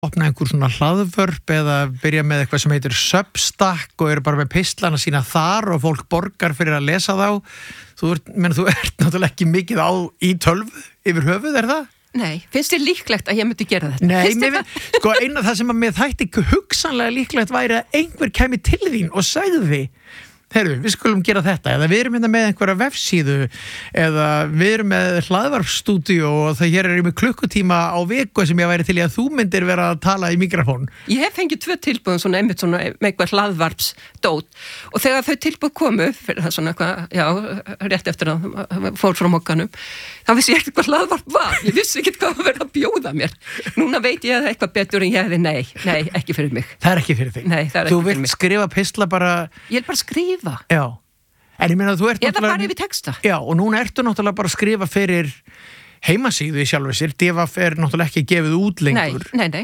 opna einhver svona hlaðvörp eða byrja með eitthvað sem heitir Substack og eru bara með pistlana sína þar og fólk borgar fyrir að lesa þá. Þú ert náttúrulega ekki mikið í tölvu yfir höfuð, það? Nei, finnst þér líklegt að ég myndi gera þetta? Nei, sko eina það sem að mér þætti hugsanlega líklegt væri að einhver kæmi til þín og sagði heyrðu, við skulum gera þetta, eða við erum hérna með einhverja vefsíðu, eða við erum með hlaðvarpstúdíó og það hér er með klukkutíma á viku sem ég væri til í að þú myndir vera að tala í mikrofón. Ég hef fengið 2 tilboð svona einmitt svona með eitthvað hlaðvarpsdót og þegar þau tilboð komu fyrir það svona eitthvað, já, rétt eftir að fór frá mokkanum, þá vissi ég ekkert hvað hlaðvarp var, ég vissi ekkert hvað að vera að bjóða mér. Núna veit ég að eitthvað betur en ég hefði nei, ekki fyrir mig. Það er ekki fyrir þig? Nei, það er ekki fyrir mig. Þú vilt skrifa pistla bara... Ég vil bara skrifa. Já, en ég meina að þú ert náttúrulega... Eða bara yfir texta. Já, og núna ertu náttúrulega bara að skrifa fyrir heimasíðu í sjálfu sér. DVF er náttúrulega ekki gefið út lengur. Nei.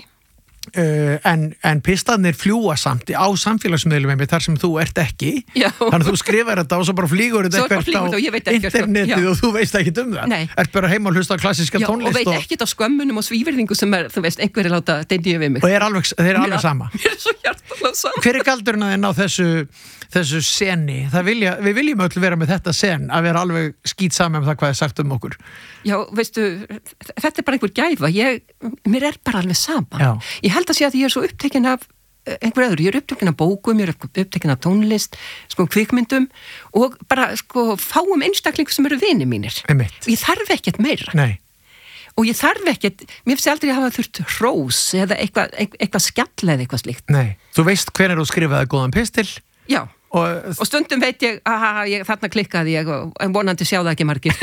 En pistlarnir fljúa samt á samfélagsmiðlum einmitt þar sem þú ert ekki. Já. Þannig að þú skrifar þetta og svo bara flýgur þetta eitthvað á internetið og þú veist ekki um það. Nei. Ert bara heima og hlusta á klassíska tónlist. Og veit ekkert á skömmunum og svívirðingu sem er, þú veist, einhverju láta deyndiðu við mig. Og þeir er alveg sama. Mér er svo hjartalega sama. Hver er galdurinn að þinn á þessu seni? Við viljum öll vera með þetta sen, að vera alveg skít saman með það hvað er sagt um okkur. Já, veistu, þetta er bara einhver gæfa. Mér er bara alveg sama. Já. Ég held að sé að ég er svo upptekin af einhver öðru. Ég er upptekin af bókum, ég er upptekin af tónlist, kvikmyndum og bara, fáum einstaklingu sem eru vinir mínir. Einmitt. Ég þarf ekkert meira. Nei. Og ég þarf ekkert, mér finnst aldrei að hafa þurft hrós eða eitthvað skjall eða eitthvað slíkt. Nei. Þú veist hvenær þú skrifaði góðan pistil? Já. Og stundum veit ég, þarna klikkaði ég en vonandi sjá það ekki margir.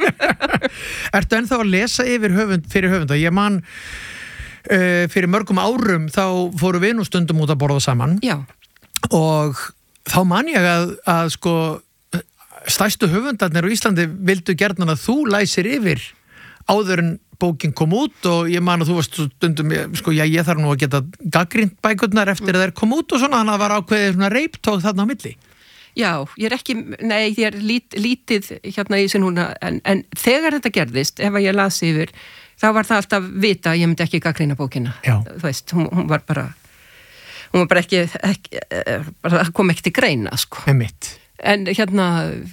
Ertu ennþá að lesa fyrir höfunda? Ég man fyrir mörgum árum þá fóru við nú stundum út að borða saman. Já. Og þá man ég að sko stærstu höfundarnir á Íslandi vildu gerðan að þú læsir yfir áður en bókin kom út og ég man að þú varst stundum, ég þarf nú að geta gagnrýnt bækurnar eftir að þær kom út og svona, þannig að það var ákveðið svona reiptók þarna á milli. Já, ég er lítið hérna í þessu núna, en þegar þetta gerðist, ef ég las yfir, þá var það alltaf vita að ég myndi ekki gagnrýna bókina. Já. Þú veist, hún var bara ekki bara kom ekki til greina, sko. Einmitt. En hérna,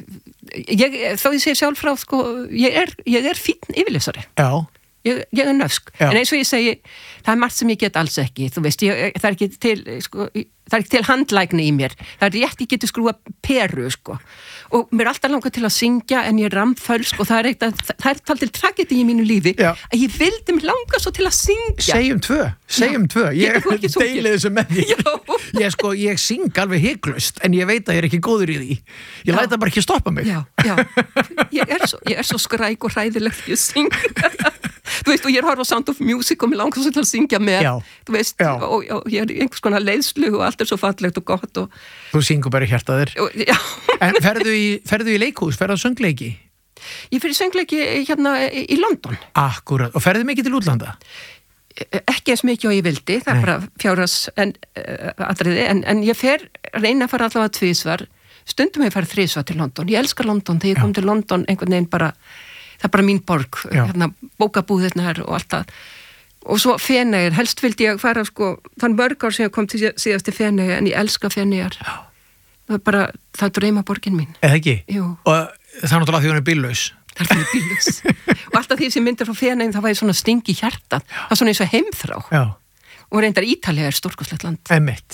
þó ég segi sjálf frá, ég er fínn yfirlesari. Já. Ég er nöfsk. Já. En eins og ég segi, það er margt sem ég get alls ekki, þú veist, það er ekki til handlægni í mér. Það er rétt ég geti skrúa peru, og mér er alltaf langað til að syngja en ég er rammfölsk og það er taltil tragedi í mínu lífi. Já. Að ég vildi mig langa svo til að syngja. Segjum tvö. Ég deili þessu með því. Ég syng alveg hiklaust en ég veit að ég er ekki góður í því. Ég læta bara ekki stoppa mig. Já. Ég er svo skræk og hræðilegt ég syng. Þú veist, og ég horf á Sound of Music og mér langar svo til að syngja með. Já. Þú veist, og ég er einhvers konar leiðslu og allt er svo fallegt og gott og... Þú syngur bara hjartaðir. Já. En ferðu í leikhús, ferðu á söngleiki? Ég fer í söngleiki hérna í London. Akkurat, og ferðu mikið til útlanda? Ekki eins mikið og ég vildi, það er bara fjárhags atriði, en ég reyna að fara allavega 2 svar, stundum ég farið 3 svar til London. Ég elskar London, þegar ég kom til London einhvern veginn bara, það er bara mín borg, hérna bókabúðirnar og allt það. Og svo Feneyjar, helst vildi ég fara þann mörg ár sem ég kom til síðast til Feneyjar, en ég elska Feneyjar. Já. Það er draumaborgin mín. Eða ekki? Jú. Og það er náttúrulega því hún er bíllaus. Það er því bíllaus. Og alltaf því sem myndir frá Feneyjum, það var ég svona sting í hjarta. Það var svona eins og heimþrá. Já. Og reyndar Ítalía er stórkostlegt land. Einmitt.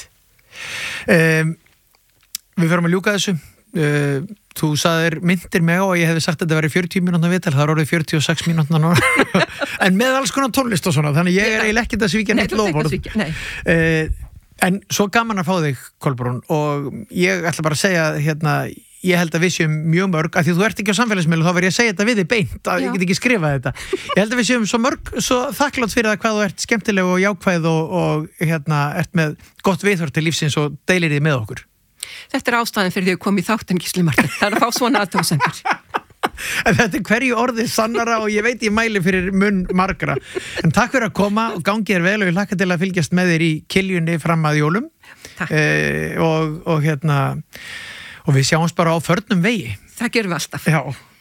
Við förum að ljúka þessu. Þú sagðir myndir mig á að ég hefði sagt að þetta væri 40 mínútna viðtal, það er orðið 46 mínútna núna. En með alls konar tónlist og svona, þannig ég er eiginlega ekkert að svíkja neitt loforð. En svo gaman að fá þig, Kolbrún, og ég ætla bara að segja, ég held að við séum mjög mörg, af því að þú ert ekki á samfélagsmiðlum, þá verð ég að segja þetta við þig beint, að ég get ekki skrifað þetta. Ég held að við séum svo mörg, svo þakklátt fyrir það hvað þú ert skemmtileg og jákvæð og ert með gott viðhorf til lífsins og deilir því með okkur. Þetta er ástæðan fyrir því að koma í þáttinn Gísli Marteinn. Það er að fá svona aðtöðsendur. En þetta er hverju orðið sannara og ég veit ég mæli fyrir munn margra. En takk fyrir að koma og gangi þér vel og ég hlakka til að fylgjast með þér í Kiljunni fram að jólum. Takk. Og við sjáumst bara á förnum vegi. Það gerum við alltaf. Já.